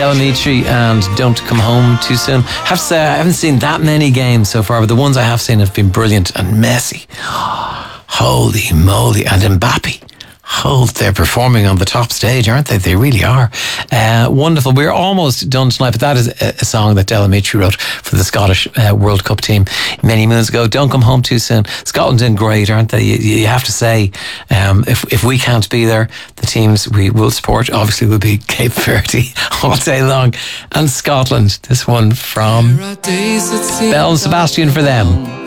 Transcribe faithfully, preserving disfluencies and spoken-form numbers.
Delamitri and Don't Come Home Too Soon. I have to say, I haven't seen that many games so far, but the ones I have seen have been brilliant. And Messi, holy moly, and Mbappe. Oh, they're performing on the top stage, aren't they? They really are. Uh, wonderful. We're almost done tonight, but that is a, a song that Delamitri wrote for the Scottish uh, World Cup team many moons ago. Don't Come Home Too Soon. Scotland did great, aren't they? You, you have to say, um, if if we can't be there, the teams we will support obviously will be Cape Verde all day long. And Scotland, this one from Belle and Sebastian for them.